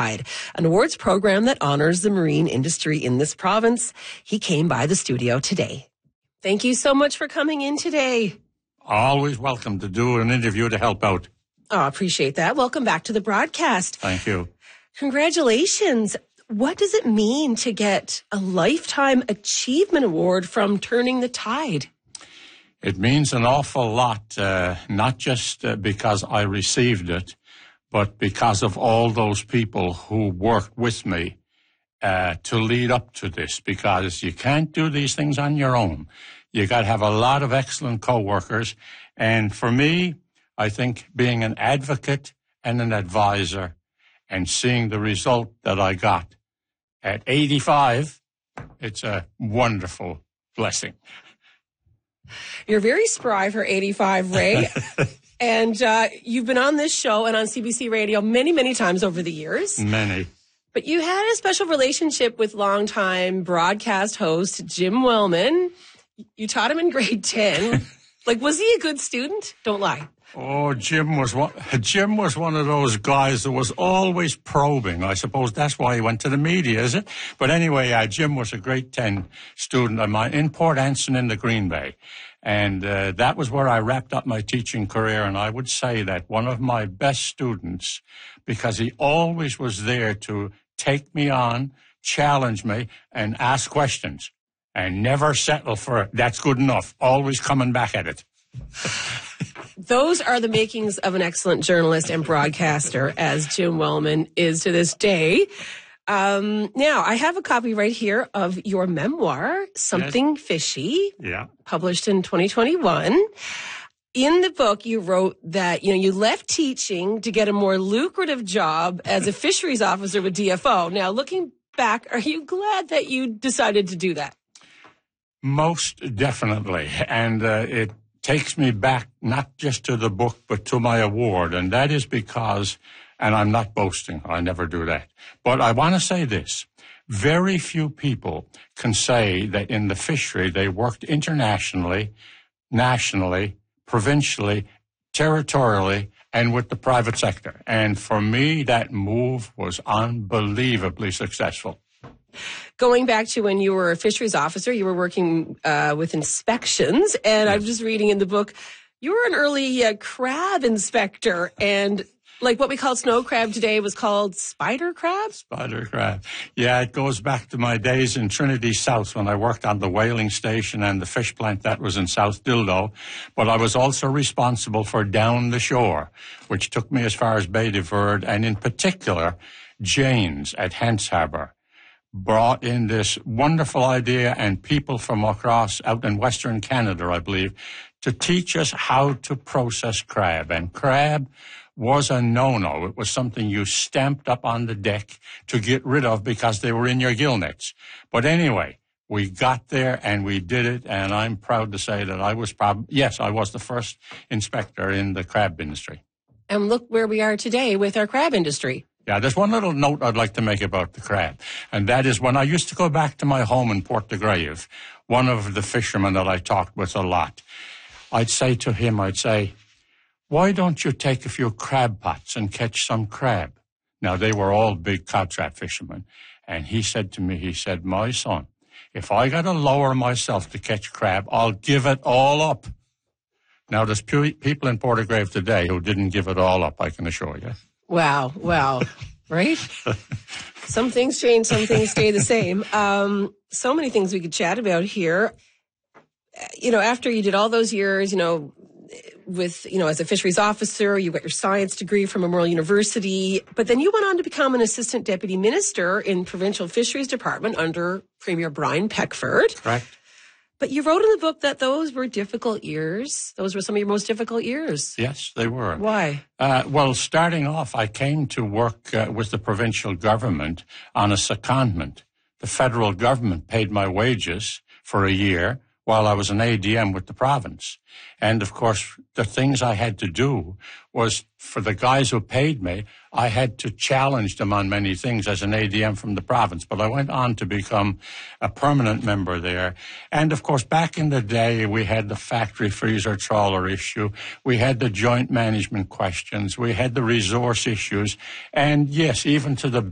Tide, an awards program that honors the marine industry in this province. He came by the studio today. Thank you so much for coming in today. Always welcome to do an interview to help out. Oh, I appreciate that. Welcome back to the broadcast. Thank you. Congratulations. What does it mean to get a Lifetime Achievement Award from Turning the Tide? It means an awful lot, not just because I received it, but because of all those people who worked with me to lead up to this, because you can't do these things on your own. You got to have a lot of excellent co-workers. And for me, I think being an advocate and an advisor and seeing the result that I got at 85, it's a wonderful blessing. You're very spry for 85, Ray. And you've been on this show and on CBC Radio many, many times over the years. Many. But you had a special relationship with longtime broadcast host Jim Wellman. You taught him in grade 10. Was he a good student? Don't lie. Oh, Jim was one of those guys that was always probing. I suppose that's why he went to the media, is it? But anyway, Jim was a grade 10 student of mine in Port Anson in the Green Bay. And that was where I wrapped up my teaching career. And I would say that one of my best students, because he always was there to take me on, challenge me, and ask questions. And never settle for it. That's good enough. Always coming back at it. Those are the makings of an excellent journalist and broadcaster, as Jim Wellman is to this day. Now, I have a copy right here of your memoir, Something Fishy, published in 2021. In the book, you wrote that, you left teaching to get a more lucrative job as a fisheries officer with DFO. Now, looking back, are you glad that you decided to do that? Most definitely. And it takes me back not just to the book, but to my award. And that is because, and I'm not boasting, I never do that. But I want to say this. Very few people can say that in the fishery they worked internationally, nationally, provincially, territorially, and with the private sector. And for me, that move was unbelievably successful. Going back to when you were a fisheries officer, you were working with inspections, and I'm just reading in the book, you were an early crab inspector, and what we call snow crab today was called spider crab? Spider crab. Yeah, it goes back to my days in Trinity South when I worked on the whaling station and the fish plant that was in South Dildo. But I was also responsible for Down the Shore, which took me as far as Bay de Verde, and in particular, Jane's at Hants Harbour brought in this wonderful idea, and people from across out in Western Canada, I believe, to teach us how to process crab. And crab was a no-no. It was something you stamped up on the deck to get rid of because they were in your gill nets. But anyway, we got there and we did it, and I'm proud to say that I was the first inspector in the crab industry. And look where we are today with our crab industry. Yeah, there's one little note I'd like to make about the crab, and that is when I used to go back to my home in Port de Grave, one of the fishermen that I talked with a lot, I'd say to him, why don't you take a few crab pots and catch some crab? Now, they were all big cod trap fishermen, and he said to me, my son, if I got to lower myself to catch crab, I'll give it all up. Now, there's people in Port de Grave today who didn't give it all up, I can assure you. Wow. Right? Some things change, some things stay the same. So many things we could chat about here. After you did all those years, with, as a fisheries officer, you got your science degree from Memorial University, but then you went on to become an assistant deputy minister in provincial fisheries department under Premier Brian Peckford. Correct. But you wrote in the book that those were difficult years. Those were some of your most difficult years. Yes, they were. Why? Well, starting off, I came to work with the provincial government on a secondment. The federal government paid my wages for a year while I was an ADM with the province. And, of course, the things I had to do was, for the guys who paid me, I had to challenge them on many things as an ADM from the province. But I went on to become a permanent member there. And, of course, back in the day, we had the factory freezer trawler issue. We had the joint management questions. We had the resource issues. And, yes, even to the